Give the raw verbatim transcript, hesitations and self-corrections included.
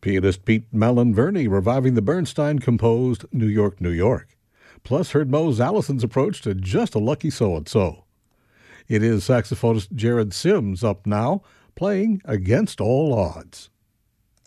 Pianist Pete Malonverni reviving the Bernstein-composed New York, New York. Plus heard Mose Allison's approach to Just a Lucky So-and-So. It is saxophonist Jared Sims up now, playing Against All Odds.